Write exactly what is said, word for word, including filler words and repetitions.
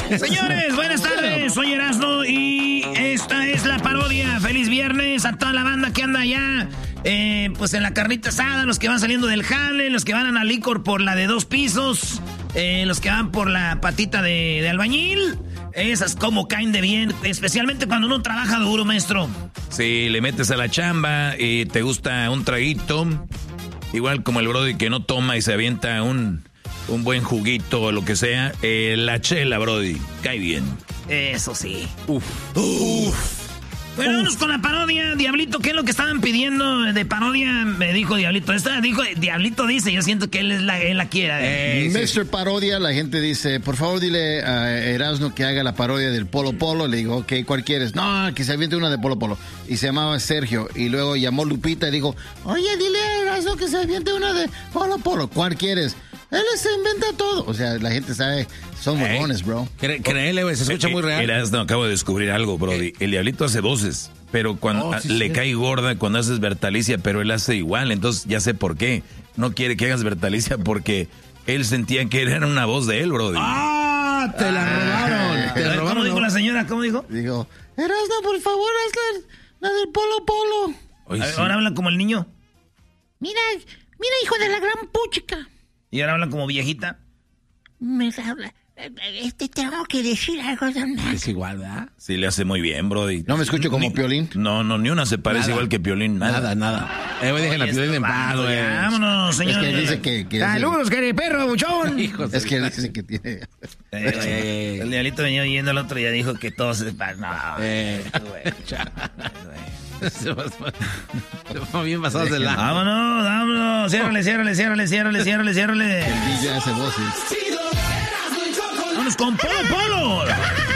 Señores, buenas tardes. Soy Erasmo y esta es la parodia. Feliz viernes a toda la banda que anda allá. Eh, pues en la carnita asada, los que van saliendo del jale, los que van a la licor por la de dos pisos, eh, los que van por la patita de, de albañil. Esas como caen de bien, especialmente cuando uno trabaja duro, maestro. Sí, le metes a la chamba y te gusta un traguito, igual como el brody que no toma y se avienta un, un buen juguito o lo que sea. Eh, la chela, brody, cae bien. Eso sí. Uf. Uf. Bueno, vamos con la parodia. Diablito, ¿qué es lo que estaban pidiendo de parodia? Me dijo Diablito. Esta dijo, Diablito dice, yo siento que él, es la, él la quiere. Eh, mister Sí. Parodia, la gente dice, por favor dile a Erasmo que haga la parodia del Polo Polo. Le digo, ok, ¿cuál quieres? No, que se aviente una de Polo Polo. Y se llamaba Sergio. Y luego llamó Lupita y dijo, oye, dile a Erasmo que se aviente una de Polo Polo. ¿Cuál quieres? Él se inventa todo. O sea, la gente sabe, son mormones, bro. Créele, güey, se escucha eh, muy real. Eras, no, acabo de descubrir algo, brody. El Diablito hace voces, pero cuando oh, sí, le sí. cae gorda cuando haces Bertalicia, pero él hace igual. Entonces ya sé por qué. No quiere que hagas Bertalicia porque él sentía que era una voz de él, brody. ¡Ah! Te la robaron. Ah, te la robaron. ¿Cómo dijo la señora? ¿Cómo dijo? Digo, Erasmo, por favor, haz la, la del Polo Polo. Oye, A ver, sí. ahora habla como el niño. Mira, mira, hijo de la gran puchica. Y ahora habla como viejita. Me habla. Este, tengo que decir algo de una... Es igual, ¿verdad? Sí, le hace muy bien, brody. ¿No me escucho como Ni- Piolín? No, no, ni una se parece Nada. igual que Piolín. Nada. Nada, nada. Eh, güey, dejen a Oye, Piolín esto en va, paz, güey. ya, Vámonos, Es señor. que dice que... que ¡Saludos, perro, buchón! Hijos Es que de- dice que tiene... Eh, eh, el Diablito venía oyendo el otro y ya dijo que todos... No, Eh. güey. Se va- se va bien pasados de la... Vámonos, vámonos. Ciérrale, ciérrale, ciérrale, ciérrale, ciérrale, ciérrale. El D J hace voces. Vámonos con Polo Polo.